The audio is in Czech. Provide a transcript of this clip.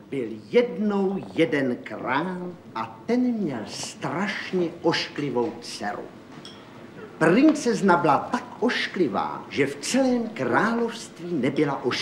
Byl jednou jeden král a ten měl strašně ošklivou dceru. Princezna byla tak ošklivá, že v celém království nebyla ošklivá.